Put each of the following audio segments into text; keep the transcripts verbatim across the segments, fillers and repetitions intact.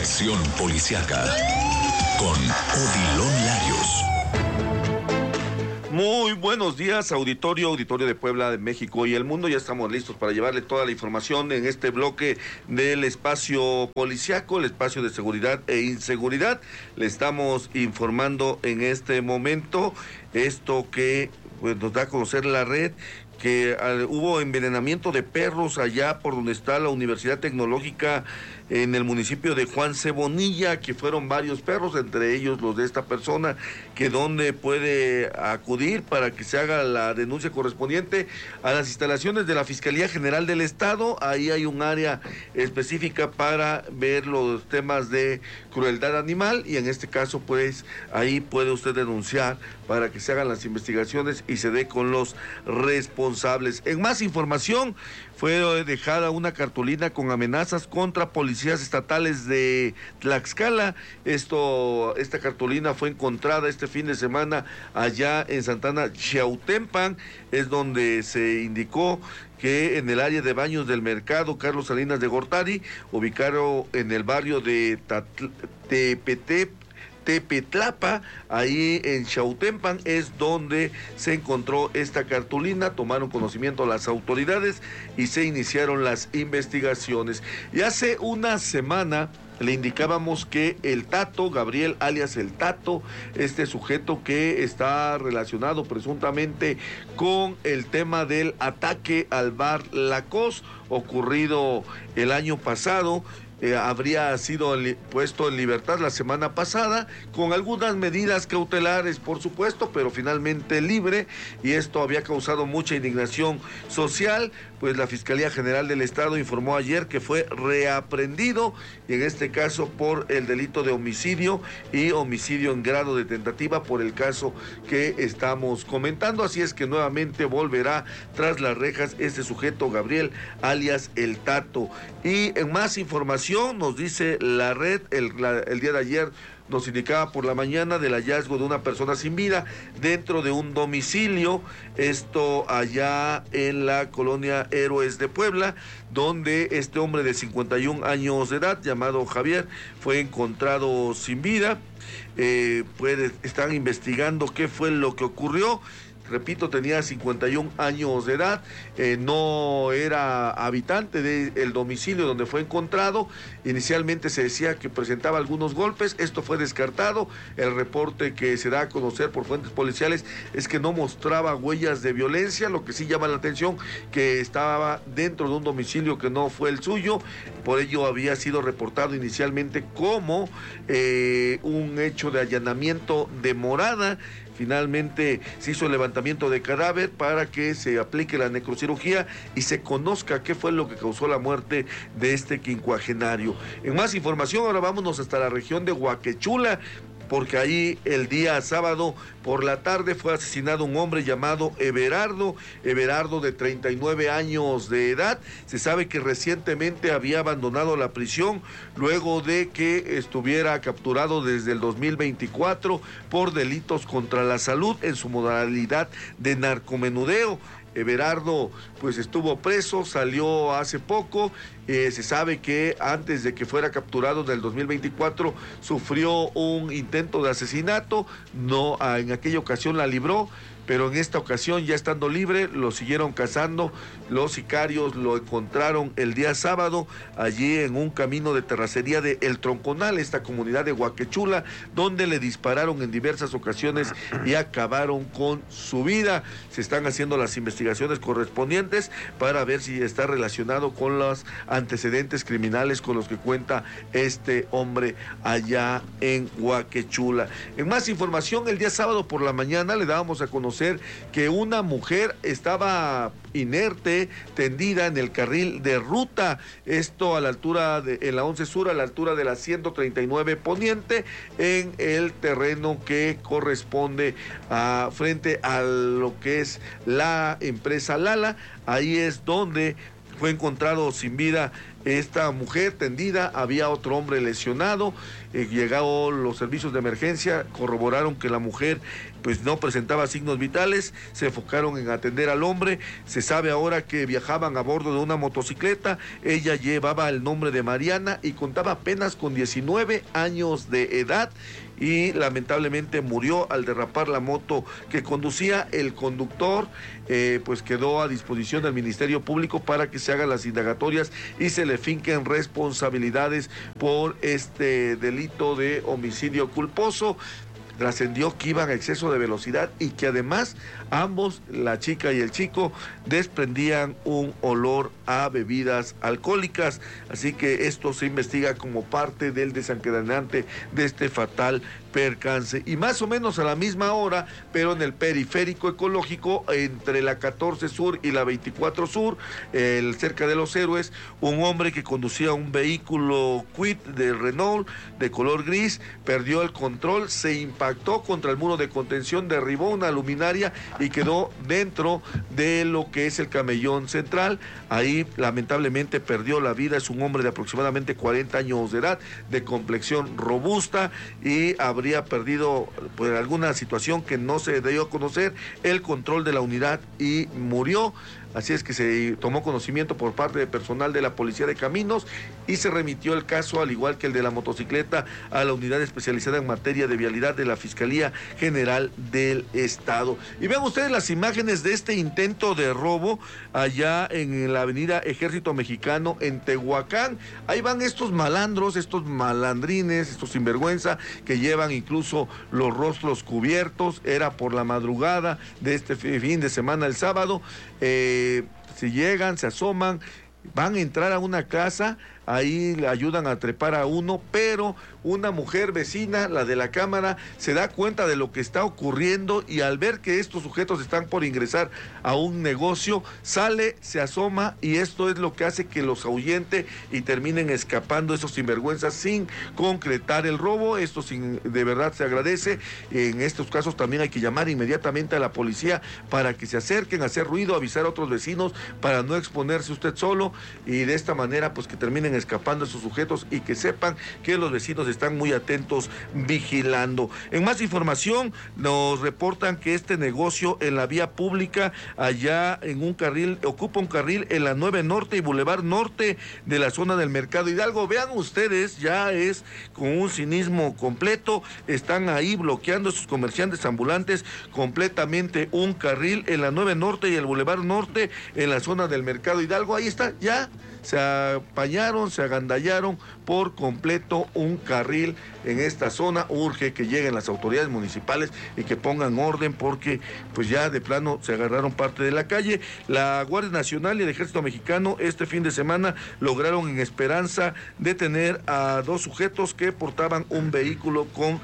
Conexión Policiaca con Odilon Larios. Muy buenos días, auditorio, auditorio de Puebla, de México y el mundo. Ya estamos listos para llevarle toda la información en este bloque del espacio policiaco, el espacio de seguridad e inseguridad. Le estamos informando en este momento esto que pues, nos da a conocer la red, que uh, hubo envenenamiento de perros allá por donde está la Universidad Tecnológica en el municipio de Juan C. Bonilla, que fueron varios perros, entre ellos los de esta persona, que donde puede acudir para que se haga la denuncia correspondiente a las instalaciones de la Fiscalía General del Estado. Ahí hay un área específica para ver los temas de crueldad animal y en este caso pues ahí puede usted denunciar para que se hagan las investigaciones y se dé con los responsables. En más información, fue dejada una cartulina con amenazas contra policías estatales de Tlaxcala. Esto, esta cartulina fue encontrada este fin de semana allá en Santana, Xiautempan, es donde se indicó que en el área de baños del mercado Carlos Salinas de Gortari, ubicado en el barrio de Tepetep, Tepetlapa, ahí en Xiautempan, es donde se encontró esta cartulina. Tomaron conocimiento las autoridades y se iniciaron las investigaciones. Y hace una semana le indicábamos que el Tato, Gabriel alias el Tato, este sujeto que está relacionado presuntamente con el tema del ataque al bar La Cos, ocurrido el año pasado, Eh, habría sido li- puesto en libertad la semana pasada, con algunas medidas cautelares, por supuesto, pero finalmente libre, y esto había causado mucha indignación social. Pues la Fiscalía General del Estado informó ayer que fue reaprendido, y en este caso por el delito de homicidio y homicidio en grado de tentativa, por el caso que estamos comentando. Así es que nuevamente volverá tras las rejas este sujeto, Gabriel alias el Tato. Y en más información, nos dice la red, el, la, el día de ayer nos indicaba por la mañana del hallazgo de una persona sin vida dentro de un domicilio, esto allá en la colonia Héroes de Puebla, donde este hombre de cincuenta y un años de edad, llamado Javier, fue encontrado sin vida. Eh, puede, están investigando qué fue lo que ocurrió. Repito, tenía cincuenta y un años de edad, eh, no era habitante del domicilio donde fue encontrado. Inicialmente se decía que presentaba algunos golpes, esto fue descartado. El reporte que se da a conocer por fuentes policiales es que no mostraba huellas de violencia. Lo que sí llama la atención, que estaba dentro de un domicilio que no fue el suyo, por ello había sido reportado inicialmente como eh, un hecho de allanamiento de morada. Finalmente se hizo el levantamiento de cadáver para que se aplique la necrocirugía y se conozca qué fue lo que causó la muerte de este quincuagenario. En más información, ahora vámonos hasta la región de Huaquechula, porque ahí el día sábado por la tarde fue asesinado un hombre llamado Everardo, Everardo de treinta y nueve años de edad. Se sabe que recientemente había abandonado la prisión luego de que estuviera capturado desde el dos mil veinticuatro por delitos contra la salud en su modalidad de narcomenudeo. Everardo pues estuvo preso, salió hace poco. Eh, se sabe que antes de que fuera capturado en el dos mil veinticuatro sufrió un intento de asesinato, no, en aquella ocasión la libró, pero en esta ocasión, ya estando libre, lo siguieron cazando. Los sicarios lo encontraron el día sábado allí en un camino de terracería de El Tronconal, esta comunidad de Huaquechula, donde le dispararon en diversas ocasiones y acabaron con su vida. Se están haciendo las investigaciones correspondientes para ver si está relacionado con los antecedentes criminales con los que cuenta este hombre allá en Huaquechula. En más información, el día sábado por la mañana le dábamos a conocer que una mujer estaba inerte, tendida en el carril de ruta, esto a la altura de, en la once Sur, a la altura de la ciento treinta y nueve Poniente, en el terreno que corresponde a, frente a lo que es la empresa Lala. Ahí es donde fue encontrado sin vida esta mujer tendida, había otro hombre lesionado. Eh, llegaron los servicios de emergencia, corroboraron que la mujer pues no presentaba signos vitales, se enfocaron en atender al hombre. Se sabe ahora que viajaban a bordo de una motocicleta. Ella llevaba el nombre de Mariana y contaba apenas con diecinueve años de edad, y lamentablemente murió al derrapar la moto que conducía. El conductor eh, pues quedó a disposición del Ministerio Público para que se hagan las indagatorias y se le finquen responsabilidades por este delito de homicidio culposo. Trascendió que iban a exceso de velocidad y que además ambos, la chica y el chico, desprendían un olor a bebidas alcohólicas. Así que esto se investiga como parte del desencadenante de este fatal percance. Y más o menos a la misma hora, pero en el periférico ecológico, entre la catorce Sur y la veinticuatro Sur, el, cerca de Los Héroes, un hombre que conducía un vehículo Kwid de Renault de color gris perdió el control, se impactó contra el muro de contención, derribó una luminaria y quedó dentro de lo que es el camellón central. Ahí lamentablemente perdió la vida. Es un hombre de aproximadamente cuarenta años de edad, de complexión robusta, y habría perdido por pues, alguna situación que no se dio a conocer el control de la unidad y murió. Así es que se tomó conocimiento por parte del personal de la Policía de Caminos y se remitió el caso, al igual que el de la motocicleta, a la unidad especializada en materia de vialidad de la Fiscalía General del Estado. Y vean ustedes las imágenes de este intento de robo allá en la avenida Ejército Mexicano en Tehuacán. Ahí van estos malandros, estos malandrines, estos sinvergüenza que llevan incluso los rostros cubiertos. Era por la madrugada de este fin de semana, el sábado. Eh, si llegan, se asoman, van a entrar a una casa, ahí le ayudan a trepar a uno, pero una mujer vecina, la de la cámara, se da cuenta de lo que está ocurriendo y al ver que estos sujetos están por ingresar a un negocio, sale, se asoma, y esto es lo que hace que los ahuyente y terminen escapando esos sinvergüenzas sin concretar el robo. Esto sin, de verdad se agradece. En estos casos también hay que llamar inmediatamente a la policía para que se acerquen, a hacer ruido, avisar a otros vecinos para no exponerse usted solo, y de esta manera pues que terminen escapando esos sujetos y que sepan que los vecinos están muy atentos vigilando. En más información nos reportan que este negocio en la vía pública allá en un carril, ocupa un carril en la nueve Norte y Boulevard Norte de la zona del Mercado Hidalgo. Vean ustedes, ya es con un cinismo completo, están ahí bloqueando sus comerciantes ambulantes completamente un carril en la nueve Norte y el Boulevard Norte en la zona del Mercado Hidalgo. Ahí está, ya se apañaron, se agandallaron por completo un carril en esta zona. Urge que lleguen las autoridades municipales y que pongan orden, porque pues ya de plano se agarraron parte de la calle. La Guardia Nacional y el Ejército Mexicano este fin de semana lograron en Esperanza detener a dos sujetos que portaban un vehículo con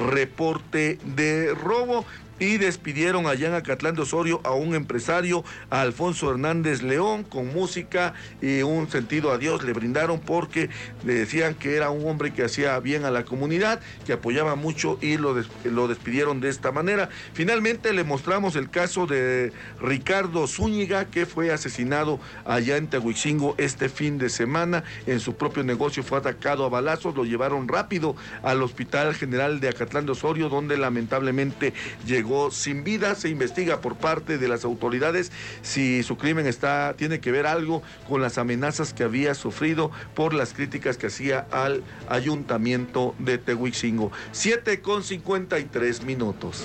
reporte de robo. Y despidieron allá en Acatlán de Osorio a un empresario, a Alfonso Hernández León, con música y un sentido adiós le brindaron, porque le decían que era un hombre que hacía bien a la comunidad, que apoyaba mucho, y lo, des, lo despidieron de esta manera. Finalmente le mostramos el caso de Ricardo Zúñiga, que fue asesinado allá en Tehuixingo este fin de semana. En su propio negocio fue atacado a balazos, lo llevaron rápido al Hospital General de Acatlán de Osorio, donde lamentablemente llegó sin vida. Se investiga por parte de las autoridades si su crimen está, tiene que ver algo con las amenazas que había sufrido por las críticas que hacía al ayuntamiento de Tehuixingo. siete con cincuenta y tres minutos.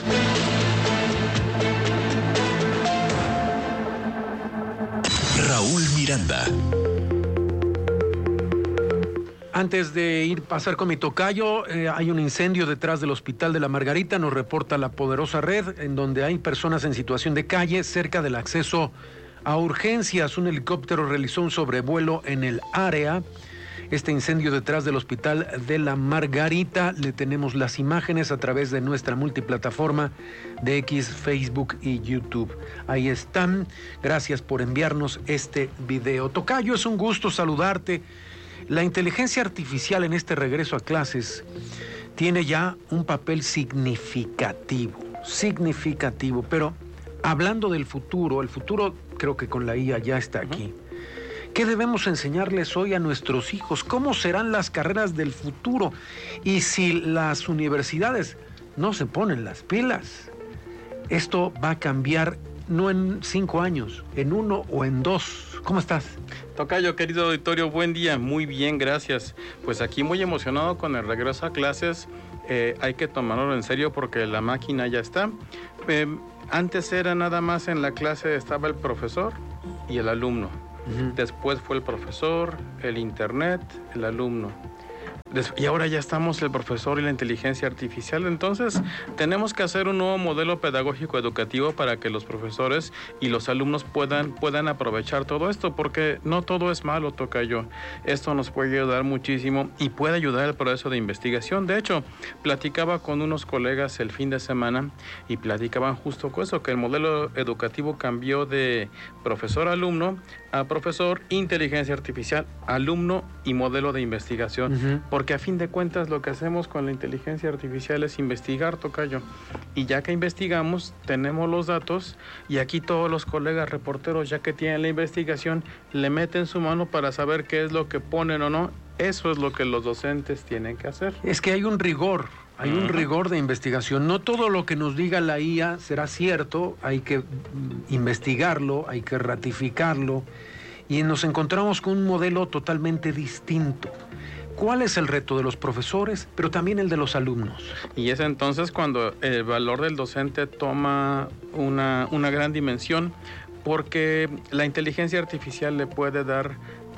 Raúl Miranda. Antes de ir a pasar con mi tocayo, eh, hay un incendio detrás del Hospital de la Margarita, nos reporta la poderosa red, en donde hay personas en situación de calle cerca del acceso a urgencias. Un helicóptero realizó un sobrevuelo en el área. Este incendio detrás del Hospital de la Margarita, le tenemos las imágenes a través de nuestra multiplataforma de X, Facebook y YouTube. Ahí están. Gracias por enviarnos este video. Tocayo, es un gusto saludarte. La inteligencia artificial en este regreso a clases tiene ya un papel significativo, significativo, pero hablando del futuro, el futuro creo que con la I A ya está aquí. ¿Qué debemos enseñarles hoy a nuestros hijos? ¿Cómo serán las carreras del futuro? Y si las universidades no se ponen las pilas, esto va a cambiar no en cinco años, en uno o en dos. ¿Cómo estás? Tocayo, querido auditorio, buen día. Muy bien, gracias. Pues aquí muy emocionado con el regreso a clases. Eh, hay que tomarlo en serio porque la máquina ya está. Eh, antes era nada más en la clase estaba el profesor y el alumno. Uh-huh. Después fue el profesor, el internet, el alumno. Y ahora ya estamos el profesor y la inteligencia artificial. Entonces tenemos que hacer un nuevo modelo pedagógico educativo para que los profesores y los alumnos puedan, puedan aprovechar todo esto, porque no todo es malo, tocayo. Esto nos puede ayudar muchísimo y puede ayudar al proceso de investigación. De hecho, platicaba con unos colegas el fin de semana y platicaban justo con eso, que el modelo educativo cambió de profesor-alumno a profesor, inteligencia artificial, alumno y modelo de investigación. Uh-huh. Porque a fin de cuentas lo que hacemos con la inteligencia artificial es investigar, tocayo. Y ya que investigamos, tenemos los datos y aquí todos los colegas reporteros, ya que tienen la investigación, le meten su mano para saber qué es lo que ponen o no. Eso es lo que los docentes tienen que hacer. Es que hay un rigor. Hay un rigor de investigación. No todo lo que nos diga la I A será cierto, hay que investigarlo, hay que ratificarlo, y nos encontramos con un modelo totalmente distinto. ¿Cuál es el reto de los profesores, pero también el de los alumnos? Y es entonces cuando el valor del docente toma una, una gran dimensión, porque la inteligencia artificial le puede dar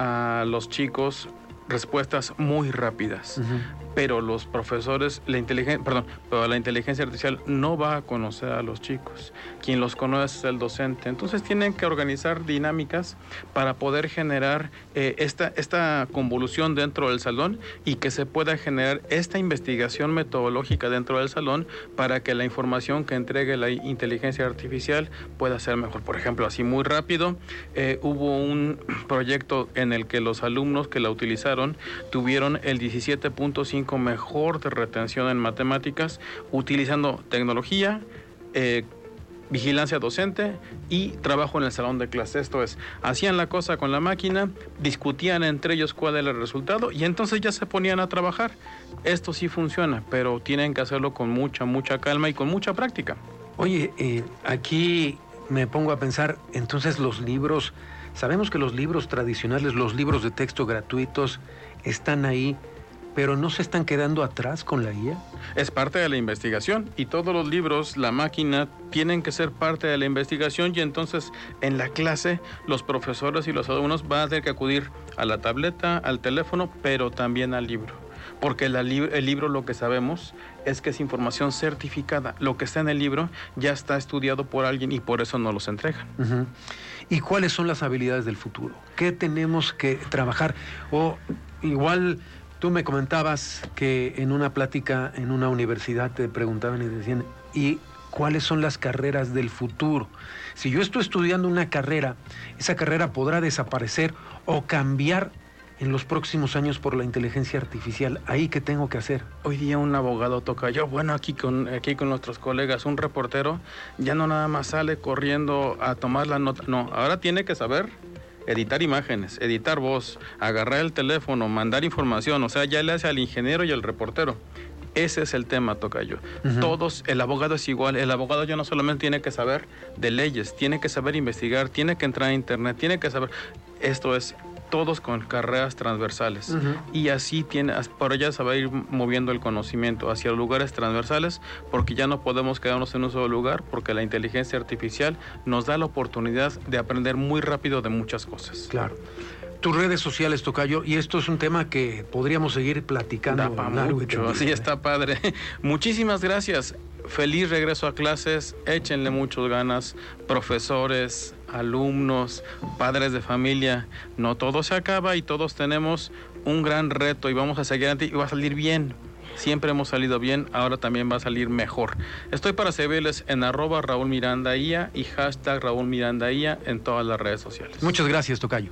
a los chicos respuestas muy rápidas. Uh-huh. Pero los profesores, la inteligencia, perdón, pero la inteligencia artificial no va a conocer a los chicos. Quien los conoce es el docente. Entonces tienen que organizar dinámicas para poder generar eh, esta, esta convolución dentro del salón y que se pueda generar esta investigación metodológica dentro del salón para que la información que entregue la inteligencia artificial pueda ser mejor. Por ejemplo, así muy rápido, eh, hubo un proyecto en el que los alumnos que la utilizaron tuvieron el diecisiete punto cinco mejor de retención en matemáticas utilizando tecnología, eh, vigilancia docente y trabajo en el salón de clase. Esto es, hacían la cosa con la máquina, discutían entre ellos cuál era el resultado y entonces ya se ponían a trabajar. Esto sí funciona, pero tienen que hacerlo con mucha, mucha calma y con mucha práctica. Oye, eh, aquí me pongo a pensar, entonces los libros, sabemos que los libros tradicionales, los libros de texto gratuitos están ahí, pero no se están quedando atrás con la I A. Es parte de la investigación y todos los libros, la máquina, tienen que ser parte de la investigación y entonces en la clase los profesores y los alumnos van a tener que acudir a la tableta, al teléfono, pero también al libro. Porque la li- el libro lo que sabemos es que es información certificada. Lo que está en el libro ya está estudiado por alguien y por eso no los entregan. Uh-huh. ¿Y cuáles son las habilidades del futuro? ¿Qué tenemos que trabajar? O igual tú me comentabas que en una plática en una universidad te preguntaban y decían, ¿y cuáles son las carreras del futuro? Si yo estoy estudiando una carrera, esa carrera podrá desaparecer o cambiar en los próximos años por la inteligencia artificial. ¿Ahí qué tengo que hacer? Hoy día un abogado toca yo, bueno, aquí con, aquí con nuestros colegas, un reportero, ya no nada más sale corriendo a tomar la nota, no, ahora tiene que saber editar imágenes, editar voz, agarrar el teléfono, mandar información, o sea, ya le hace al ingeniero y al reportero. Ese es el tema, tocayo. Uh-huh. Todos, el abogado es igual, el abogado ya no solamente tiene que saber de leyes, tiene que saber investigar, tiene que entrar a internet, tiene que saber, esto es, todos con carreras transversales. Uh-huh. Y así tiene, por allá se va a ir moviendo el conocimiento hacia lugares transversales, porque ya no podemos quedarnos en un solo lugar, porque la inteligencia artificial nos da la oportunidad de aprender muy rápido de muchas cosas. Claro. Tus redes sociales, tocayo, y esto es un tema que podríamos seguir platicando. Da para mucho, sí, está padre. Muchísimas gracias. Feliz regreso a clases, échenle muchas ganas, profesores, alumnos, padres de familia. No todo se acaba y todos tenemos un gran reto y vamos a seguir adelante y va a salir bien. Siempre hemos salido bien, ahora también va a salir mejor. Estoy para servirles en arroba Raúl Miranda I A y hashtag Raúl Miranda I A en todas las redes sociales. Muchas gracias, tocayo.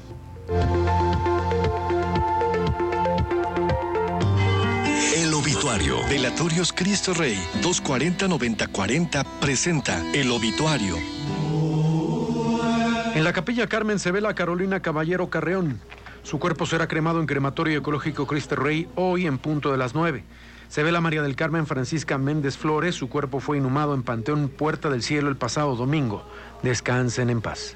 El obituario. Velatorios Cristo Rey doscientos cuarenta noventa cuarenta presenta El obituario. En la Capilla Carmen se ve la Carolina Caballero Carreón. Su cuerpo será cremado en Crematorio Ecológico Cristo Rey hoy en punto de las nueve. Se ve la María del Carmen Francisca Méndez Flores. Su cuerpo fue inhumado en Panteón Puerta del Cielo el pasado domingo. Descansen en paz.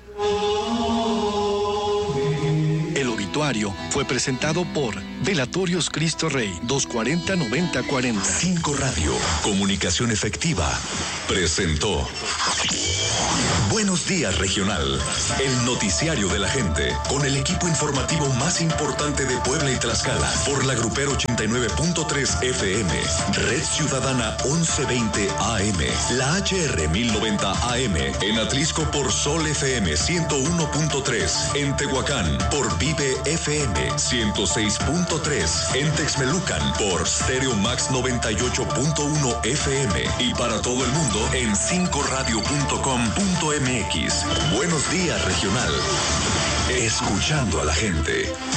El obituario fue presentado por Velatorios Cristo Rey, dos cuarenta noventa cuarenta. Cinco Radio, comunicación efectiva, presentó Buenos Días Regional, el noticiario de la gente, con el equipo informativo más importante de Puebla y Tlaxcala, por la Grupero ochenta y nueve punto tres F M, Red Ciudadana once veinte A M, la H R mil noventa A M, en Atlisco por Sol F M ciento uno punto tres, en Tehuacán por Vive F M ciento seis punto tres, en Texmelucan por Stereo Max noventa y ocho punto uno F M y para todo el mundo en cinco radio punto com punto m x. Buenos Días Regional. Escuchando a la gente.